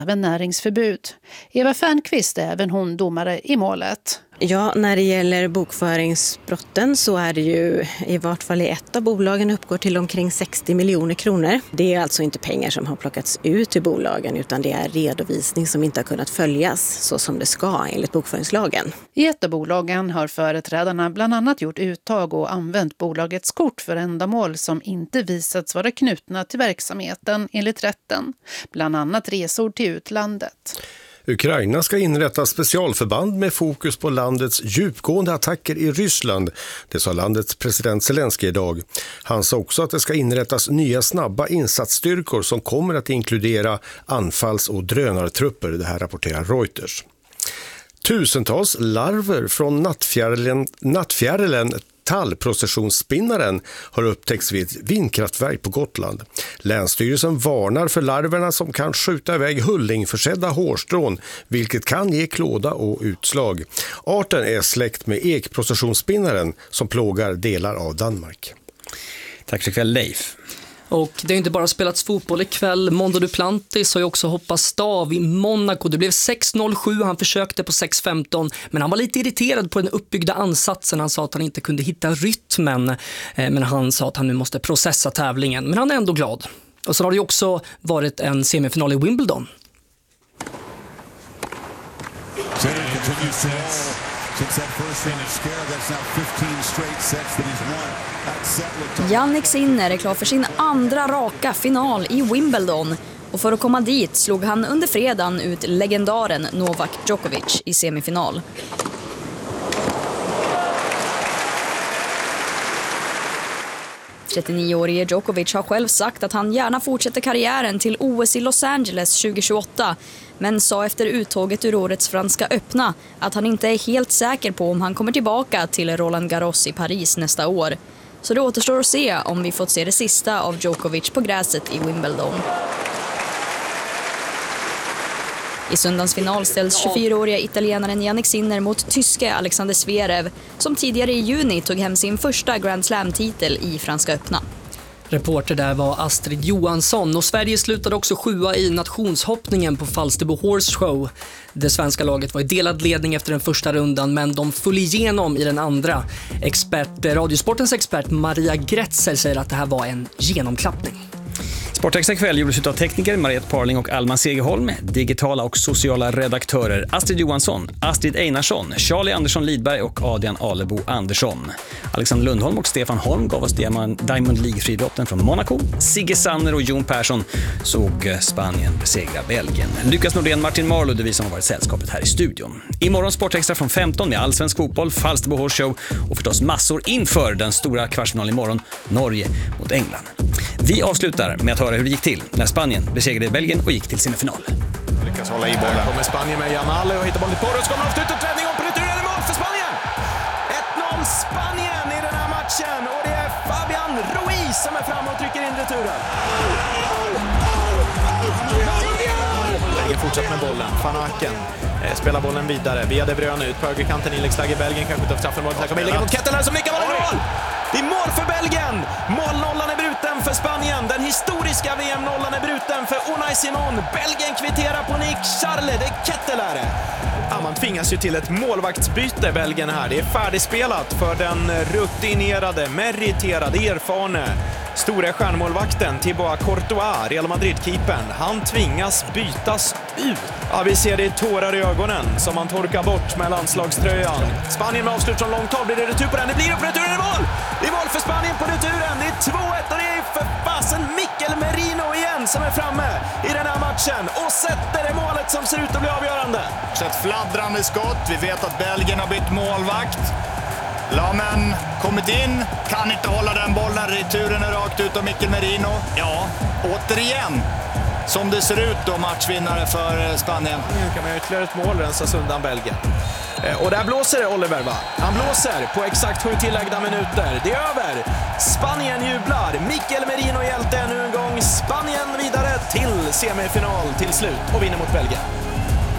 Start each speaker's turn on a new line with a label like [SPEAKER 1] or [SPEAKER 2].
[SPEAKER 1] även näringsförbud. Eva Fernqvist är även hon domare i målet.
[SPEAKER 2] Ja, när det gäller bokföringsbrotten så är det ju i vart fall i ett av bolagen uppgår till omkring 60 miljoner kronor. Det är alltså inte pengar som har plockats ut till bolagen utan det är redovisning som inte har kunnat följas så som det ska enligt bokföringslagen.
[SPEAKER 1] I ett av bolagen har företrädarna bland annat gjort uttag och använt bolagets kort för ändamål som inte visats vara knutna till verksamheten enligt rätten. Bland annat resor till utlandet.
[SPEAKER 3] Ukraina ska inrätta specialförband med fokus på landets djupgående attacker i Ryssland. Det sa landets president Zelensky idag. Han sa också att det ska inrättas nya snabba insatsstyrkor som kommer att inkludera anfalls- och drönartrupper. Det här rapporterar Reuters. Tusentals larver från nattfjärilen tallprocessionsspinnaren har upptäckts vid ett vindkraftverk på Gotland. Länsstyrelsen varnar för larverna som kan skjuta iväg hullingförsedda hårstrån, vilket kan ge klåda och utslag. Arten är släkt med ekprocessionsspinnaren som plågar delar av Danmark.
[SPEAKER 4] Tack för ikväll, Leif.
[SPEAKER 5] Och det har inte bara spelats fotboll ikväll. Mondo Duplantis har ju också hoppat stav i Monaco. Det blev 6-0-7, han försökte på 6-15. Men han var lite irriterad på den uppbyggda ansatsen. Han sa att han inte kunde hitta rytmen. Men han sa att han nu måste processa tävlingen. Men han är ändå glad. Och så har det ju också varit en semifinal i Wimbledon.
[SPEAKER 6] Jannik Sinner är klar för sin andra raka final i Wimbledon. Och för att komma dit slog han under fredagen ut legendaren Novak Djokovic i semifinal. –39-årige Djokovic har själv sagt att han gärna fortsätter karriären till OS i Los Angeles 2028, men sa efter uttåget ur årets franska öppna att han inte är helt säker på om han kommer tillbaka till Roland Garros i Paris nästa år. Så det återstår att se om vi fått se det sista av Djokovic på gräset i Wimbledon. I söndagens final ställs 24-åriga italienaren Jannik Sinner mot tyske Alexander Zverev som tidigare i juni tog hem sin första Grand Slam-titel i franska öppna.
[SPEAKER 5] Reporter där var Astrid Johansson och Sverige slutade också 7:a i nationshoppningen på Falsterbo Horse Show. Det svenska laget var i delad ledning efter den första rundan men de föll igenom i den andra. Radiosportens expert Maria Gretzer säger att det här var en genomklappning.
[SPEAKER 4] Sportextra kväll gjordes av tekniker Mariette Parling och Alma Segerholm, digitala och sociala redaktörer Astrid Johansson, Astrid Einarsson, Charlie Andersson Lidberg och Adrian Alebo Andersson. Alexander Lundholm och Stefan Holm gav oss Diamond League-friidrotten från Monaco. Sigge Sanner och Jon Persson såg Spanien besegra Belgien. Lukas Nordén, Martin Marlud och vi som har varit sällskapet här i studion. Imorgon Sportextra från 15 med allsvensk fotboll, Falsterbo Horse Show och förstås massor inför den stora kvartsfinalen imorgon, Norge mot England. Vi avslutar med att höra hur det gick till när Spanien besegrade Belgien och gick till semifinal.
[SPEAKER 7] Lyckas hålla i bollen. Kommer Spanien med Jamal och hittar bollen på Porros. Kommer avslutet träning och på returen är mål för Spanien! 1-0 Spanien i den här matchen och det är Fabian Ruiz som är framme och trycker in returen. Belgien fortsätter med bollen. Van Aken spelar bollen vidare. Via De Bruyne ut på högerkanten. Inläggsläge Belgien kanske inte har straffområdet. Här kommer inlägget mot Ketteler som nickar bollen i mål! Det är mål för Belgien! Målnollan är bruten för Spanien. Den historiska VM-nollan är bruten för Unai Simon. Belgien kvitterar på Nick Charles. Det är Ketteler. Ja, man tvingas ju till ett målvaktsbyte Belgien här. Det är färdigspelat för den rutinerade, meriterade, erfarne stora stjärnmålvakten Thibaut Courtois, Real Madrid-keepern. Han tvingas bytas ut. Ja, vi ser det i tårar i ögonen som man torkar bort med landslagströjan. Spanien med avslut från långt håll. Blir det retur på den? Det blir upp returen i mål! Det är mål för Spanien på returen. Det är 2-1 och det är för fasen Mikel Merino igen som är framme i den här matchen och sätter det målet som ser ut att bli avgörande.
[SPEAKER 8] Så ett fladdrande skott. Vi vet att Belgien har bytt målvakt. Lamen kommit in, kan inte hålla den bollen. Returen är rakt ut av Mikel Merino. Ja, återigen som det ser ut då, matchvinnare för Spanien.
[SPEAKER 7] Nu kan man ytterligare ett mål rensas undan Belgien. Och där blåser det Oliver, va? Han blåser på exakt 7 tilläggda minuter. Det är över. Spanien jublar. Mikel Merino hjälte ännu en gång. Spanien vidare till semifinal till slut och vinner mot Belgien.